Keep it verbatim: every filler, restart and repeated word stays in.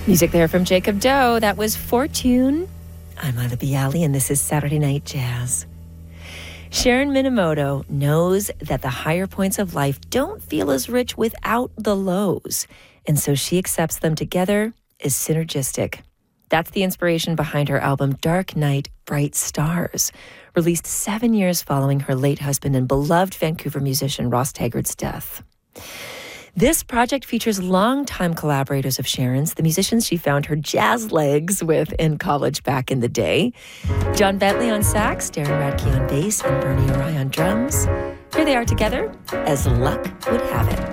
Music there from Jacob Doe. That was Fortune. I'm Ila Bialy, and this is Saturday Night Jazz. Sharon Minamoto knows that the higher points of life don't feel as rich without the lows, and so she accepts them together as synergistic. That's the inspiration behind her album Dark Night, Bright Stars, released seven years following her late husband and beloved Vancouver musician Ross Taggart's death. This project features longtime collaborators of Sharon's, the musicians she found her jazz legs with in college back in the day. John Bentley on sax, Darren Radke on bass, and Bernie Arai on drums. Here they are together, As Luck Would Have It.